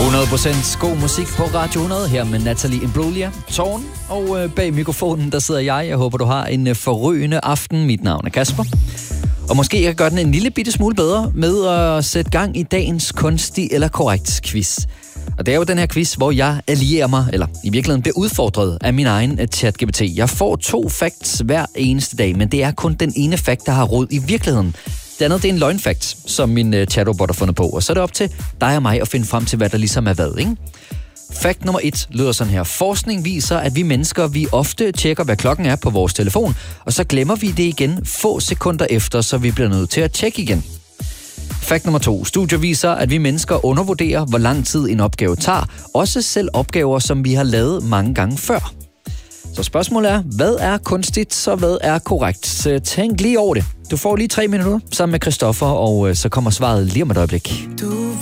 100% god musik på Radio 100 her med Natalie Imbruglia, Tårn, og bag mikrofonen der sidder jeg. Jeg håber du har en forrygende aften. Mit navn er Kasper. Og måske jeg kan gøre den en lille bitte smule bedre med at sætte gang i dagens kunstig eller korrekt quiz. Og det er jo den her quiz, hvor jeg allierer mig, eller i virkeligheden bliver udfordret af min egen ChatGPT. Jeg får 2 facts hver eneste dag, men det er kun den ene fact, der har rod i virkeligheden. Det andet, det er en løgnfakt, som min chatrobot har fundet på. Og så er det op til dig og mig at finde frem til, hvad der ligesom er hvad, ikke? Fact nummer 1 lyder sådan her. Forskning viser, at vi mennesker, vi ofte tjekker, hvad klokken er på vores telefon, og så glemmer vi det igen få sekunder efter, så vi bliver nødt til at tjekke igen. Fact nummer 2. Studier viser, at vi mennesker undervurderer, hvor lang tid en opgave tager, også selv opgaver, som vi har lavet mange gange før. Så spørgsmålet er, hvad er kunstigt, så hvad er korrekt? Så tænk lige over det. Du får lige 3 minutter sammen med Christoffer, og så kommer svaret lige om et øjeblik. Du